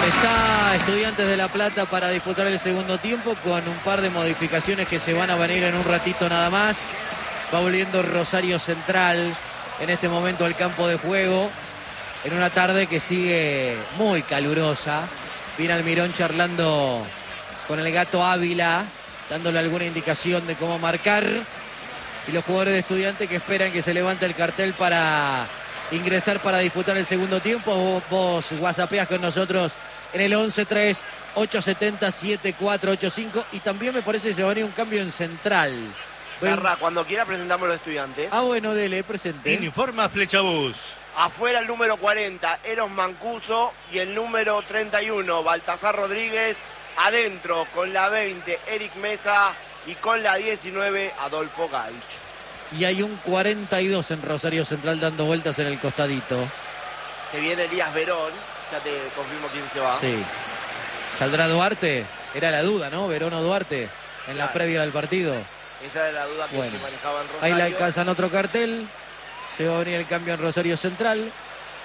Está Estudiantes de La Plata para disputar el segundo tiempo con un par de modificaciones que se van a venir en un ratito nada más. Va volviendo Rosario Central en este momento al campo de juego en una tarde que sigue muy calurosa. Viene Almirón charlando con el Gato Ávila, dándole alguna indicación de cómo marcar. Y los jugadores de Estudiantes que esperan que se levante el cartel para ingresar para disputar el segundo tiempo. Vos whatsappeás con nosotros en el 11-3-870-7485. Y también me parece que se va a venir un cambio en central. Garra, cuando quiera presentamos a los Estudiantes. Ah, bueno, dele, presente. Informa Flechabús. Afuera el número 40, Eros Mancuso, y el número 31, Baltasar Rodríguez. Adentro, con la 20, Eric Mesa, y con la 19, Adolfo Gaich. Y hay un 42 en Rosario Central dando vueltas en el costadito. Se viene Elías Verón, ya te confirmo quién se va. Sí. ¿Saldrá Duarte? Era la duda, ¿no? Verón o Duarte en la previa del partido. Esa era la duda que se manejaba en Rosario. Ahí le alcanzan otro cartel. Se va a venir el cambio en Rosario Central.